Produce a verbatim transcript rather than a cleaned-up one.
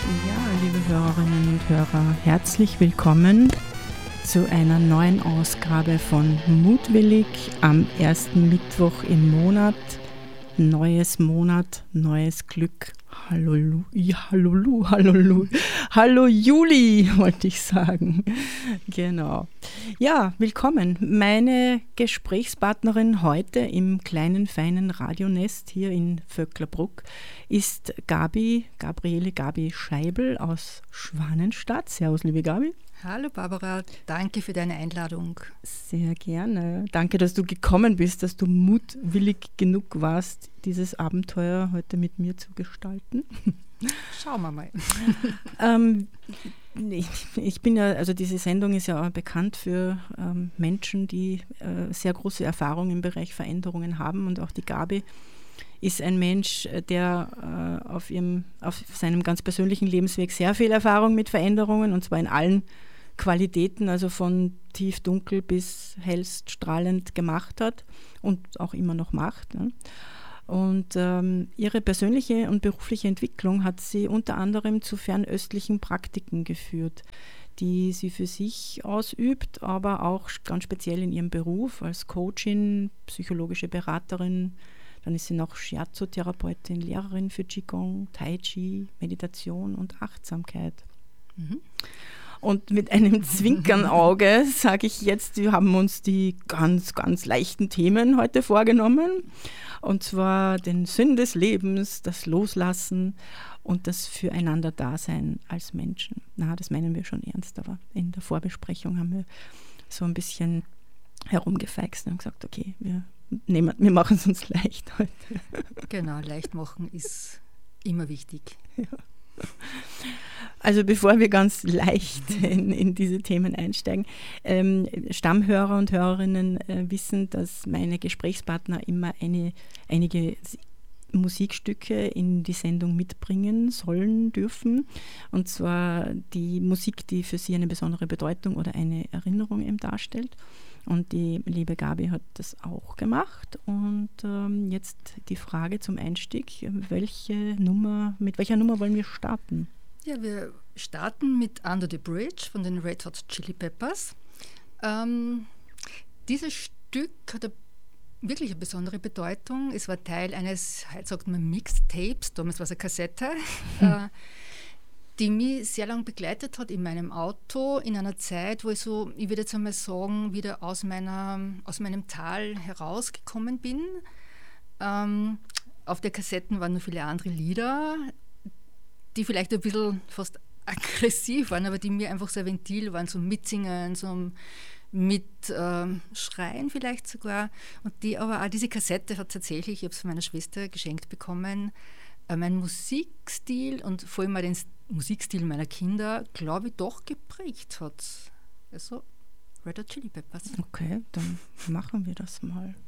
Ja, liebe Hörerinnen und Hörer, herzlich willkommen zu einer neuen Ausgabe von Mutwillig am ersten Mittwoch im Monat. Neues Monat, neues Glück. Hallo, ja, hallo, hallo, hallo Juli, wollte ich sagen. Genau. Ja, willkommen. Meine Gesprächspartnerin heute im kleinen, feinen Radionest hier in Vöcklerbruck ist Gabi, Gabriele Gabi Scheibel aus Schwanenstadt. Servus, liebe Gabi. Hallo Barbara, danke für deine Einladung. Sehr gerne. Danke, dass du gekommen bist, dass du mutwillig genug warst, dieses Abenteuer heute mit mir zu gestalten. Schauen wir mal. ähm, ich, ich bin ja, also diese Sendung ist ja auch bekannt für ähm, Menschen, die äh, sehr große Erfahrung im Bereich Veränderungen haben, und auch die Gabi ist ein Mensch, der äh, auf, ihrem, auf seinem ganz persönlichen Lebensweg sehr viel Erfahrung mit Veränderungen, und zwar in allen Qualitäten, also von tief dunkel bis hellst strahlend gemacht hat und auch immer noch macht. Ne? Und ähm, ihre persönliche und berufliche Entwicklung hat sie unter anderem zu fernöstlichen Praktiken geführt, die sie für sich ausübt, aber auch ganz speziell in ihrem Beruf als Coachin, psychologische Beraterin. Dann ist sie noch Shiatsu-Therapeutin, Lehrerin für Qigong, Tai Chi, Meditation und Achtsamkeit. Mhm. Und mit einem Zwinkernauge sage ich jetzt, wir haben uns die ganz, ganz leichten Themen heute vorgenommen. Und zwar den Sinn des Lebens, das Loslassen und das Füreinander-Dasein als Menschen. Na, das meinen wir schon ernst, aber in der Vorbesprechung haben wir so ein bisschen herumgefeixt und gesagt, okay, wir, nehmen, wir machen es uns leicht heute. Genau, leicht machen ist immer wichtig. Ja. Also bevor wir ganz leicht in, in diese Themen einsteigen, ähm, Stammhörer und Hörerinnen äh, wissen, dass meine Gesprächspartner immer eine, einige Musikstücke in die Sendung mitbringen sollen, dürfen. Und zwar die Musik, die für sie eine besondere Bedeutung oder eine Erinnerung eben darstellt. Und die liebe Gabi hat das auch gemacht. Und ähm, jetzt die Frage zum Einstieg, welche Nummer, mit welcher Nummer wollen wir starten? Ja, wir starten mit Under the Bridge von den Red Hot Chili Peppers. Ähm, dieses Stück hat eine, wirklich eine besondere Bedeutung. Es war Teil eines, heute sagt man Mixtapes, damals war es eine Kassette, hm. äh, die mich sehr lange begleitet hat in meinem Auto, in einer Zeit, wo ich so, ich würde jetzt einmal sagen, wieder aus, meiner, aus meinem Tal herausgekommen bin. Ähm, auf der Kassetten waren noch viele andere Lieder, die vielleicht ein bisschen fast aggressiv waren, aber die mir einfach so ein Ventil waren, so mitsingen, so mit ähm, Schreien vielleicht sogar. Und die, aber auch diese Kassette hat tatsächlich, ich habe es von meiner Schwester geschenkt bekommen, äh, meinen Musikstil und vor allem auch den Musikstil meiner Kinder, glaube ich, doch geprägt hat. Also Red Hot Chili Peppers. Okay, dann machen wir das mal.